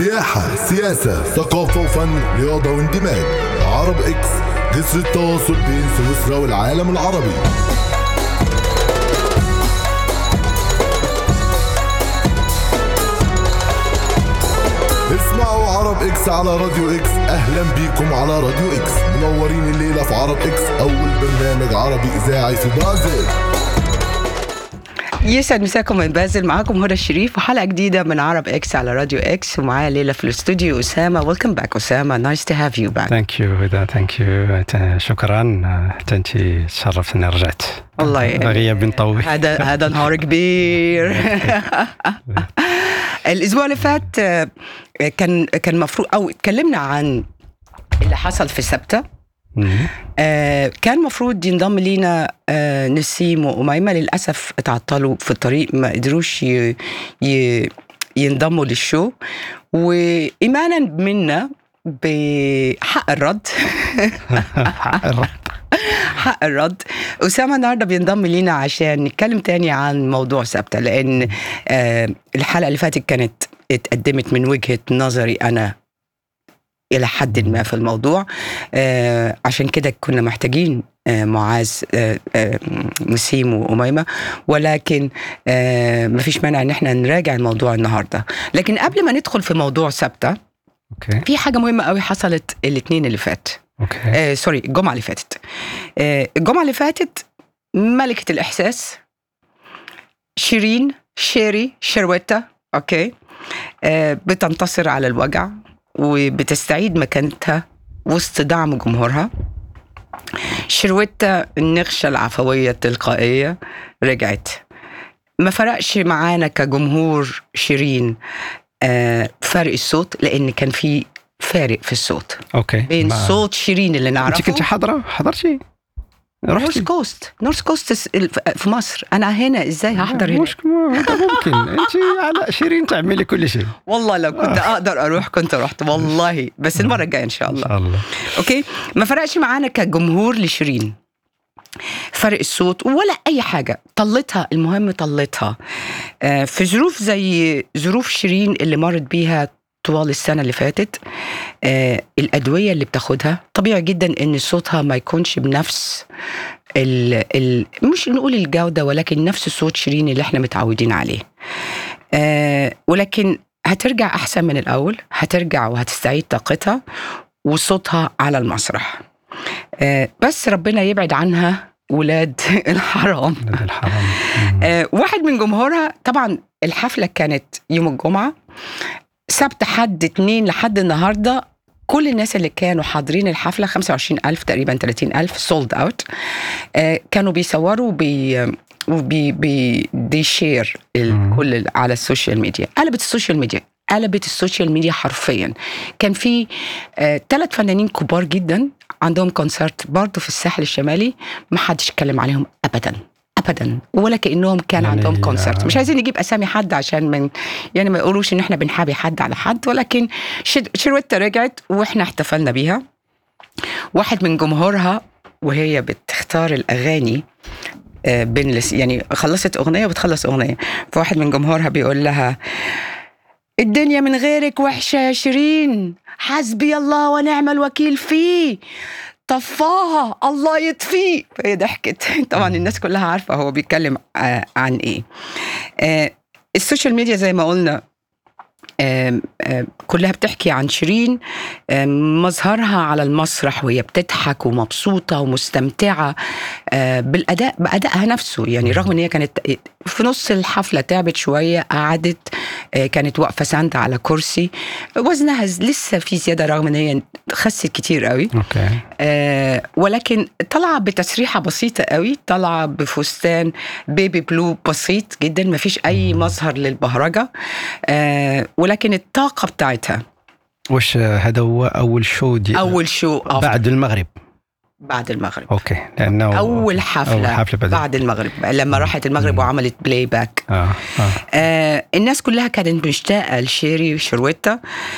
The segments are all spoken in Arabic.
سياحة، سياسة، ثقافة وفن، رياضة واندماج. عرب إكس، جسر التواصل بين سويسرا والعالم العربي. اسمعوا عرب إكس على راديو إكس. أهلا بيكم على راديو إكس، منورين الليلة في عرب إكس، أول برنامج عربي إذاعي في بازل. يسعد مساكم من بازل، معاكم هدى الشريف وحلقة جديدة من عرب إكس على راديو إكس، ومعايا ليلة في الاستوديو أسامة. Welcome back أسامة, nice to have you back. Thank you هدى, thank you. شكرا, أنتي تشرفت إني رجعت. والله غياب طويل. هذا نهار كبير. الأسبوع اللي فات كان مفروض أو اتكلمنا عن اللي حصل في سبتة. كان مفروض ينضم لينا نسيم وأميمة، للأسف اتعطلوا في الطريق، ما قدروش ينضموا للشو، وإيمانا منا بحق الرد. حق الرد أسامة النهاردة بينضم لينا عشان نتكلم تاني عن موضوع سبتة، لأن الحلقة اللي فاتت كانت اتقدمت من وجهة نظري أنا إلى حد ما في الموضوع، عشان كده كنا محتاجين معاذ نسيم وأميمة، ولكن مفيش مانع إن احنا نراجع الموضوع النهاردة. لكن قبل ما ندخل في موضوع سبتة، في حاجة مهمة قوي حصلت الاثنين اللي فات. الجمعة اللي فاتت. الجمعة اللي فاتت ملكة الإحساس شيرويتا بتنتصر على الوجع وبتستعيد مكانتها وسط دعم جمهورها. شيرويتا النغشة العفوية التلقائية رجعت. ما فرقش معانا كجمهور شيرين فرق الصوت، لأن كان في فارق في الصوت بين صوت شيرين اللي نعرفه. انت كنت حضرتي نورث كوست في مصر. انا هنا ازاي هحضر هنا؟ ممكن انت على شيرين تعملي كل شيء. والله لو كنت اقدر اروح كنت رحت والله، بس المره الجايه ان شاء الله. اوكي، ما فرقش معانا كجمهور لشيرين فرق الصوت ولا اي حاجه. طلتها، المهم طلتها في ظروف زي ظروف شيرين اللي مرت بيها طوال السنة اللي فاتت. الأدوية اللي بتاخدها طبيعي جدا إن صوتها ما يكونش بنفس مش نقول الجودة، ولكن نفس صوت شيرين اللي احنا متعودين عليه. ولكن هترجع أحسن من الأول، هترجع وهتستعيد طاقتها وصوتها على المسرح. بس ربنا يبعد عنها ولاد الحرام. واحد من جمهورها، طبعا الحفلة كانت يوم الجمعة، سبت حد 2 لحد النهاردة كل الناس اللي كانوا حاضرين الحفلة 25,000 تقريبا 30,000 sold out. كانوا بيصوروا دي شير الكل على السوشيال ميديا. قلبت السوشيال ميديا حرفيا. كان في 3 فنانين كبار جدا عندهم كونسرت برضو في الساحل الشمالي، ما حدش اتكلم عليهم أبدا ولا كأنهم كان عندهم كونسرت. مش عايزين نجيب أسامي حد عشان ما يقولوش إن إحنا بنحابي حد على حد، ولكن شيرويتا رجعت وإحنا احتفلنا بيها. واحد من جمهورها وهي بتختار الأغاني يعني خلصت أغنية وبتخلص أغنية، فواحد من جمهورها بيقول لها: الدنيا من غيرك وحشة يا شيرين، حسبي الله ونعم الوكيل فيه، طفاها الله يطفيه. فهي ضحكت. طبعا الناس كلها عارفة هو بيتكلم عن ايه. السوشيال ميديا زي ما قلنا كلها بتحكي عن شيرين، مظهرها على المسرح وهي بتضحك ومبسوطة ومستمتعة بأدائها نفسه. يعني رغم ان هي كانت في نص الحفلة تعبت شوية، قعدت كانت واقفة ساندة على كرسي، وزنها لسه في زيادة رغم ان هي خست كتير قوي. ولكن طلع بتسريحة بسيطة قوي، طلع بفستان بيبي بلو بسيط جدا، ما فيش اي مظهر للبهرجة، ولكن الطاقة بتاعتها. وش هذا هو أول شو بعد المغرب؟ لأنه أول حفلة بعد المغرب، لما راحت المغرب وعملت بلاي باك. الناس كلها كانت مشتاقة لشيرويتا.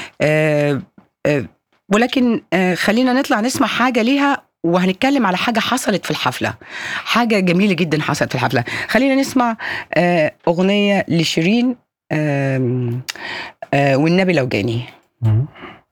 ولكن خلينا نطلع نسمع حاجة ليها، وهنتكلم على حاجة حصلت في الحفلة، حاجة جميلة جدا حصلت في الحفلة. خلينا نسمع أغنية لشيرين والنبي لو جاني.